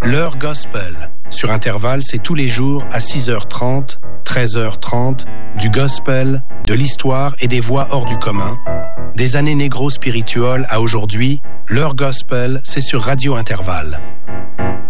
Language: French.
L'heure gospel. Sur Intervalle, c'est tous les jours à 6h30, 13h30, du gospel, de l'histoire et des voix hors du commun. Des années négro-spirituelles à aujourd'hui, l'heure gospel, c'est sur Radio Intervalle.